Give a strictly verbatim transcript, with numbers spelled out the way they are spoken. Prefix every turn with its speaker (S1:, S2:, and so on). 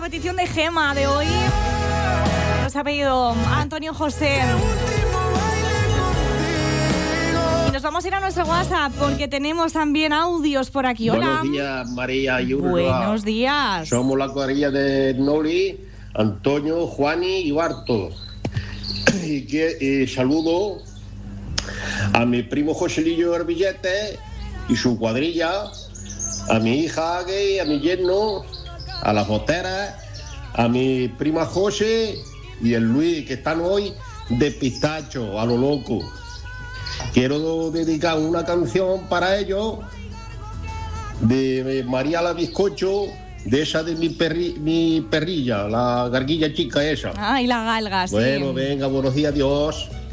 S1: petición de Gema de hoy. Nos ha pedido Antonio José. Y nos vamos a ir a nuestro WhatsApp porque tenemos también audios por aquí. Hola.
S2: Buenos días, María y Urba.
S1: Buenos días.
S2: Somos la cuadrilla de Noli, Antonio, Juani y Barto. Y, que, y saludo a mi primo Joselillo Herbillete y su cuadrilla, a mi hija Agui, a mi yerno, a las boteras, a mi prima José y el Luis, que están hoy de pistacho, a lo loco. Quiero dedicar una canción para ellos de María la Bizcocho, de esa de mi, perri, mi perrilla, la garguilla chica esa.
S1: Ah, y la galga, sí.
S2: Bueno, venga, buenos días, adiós.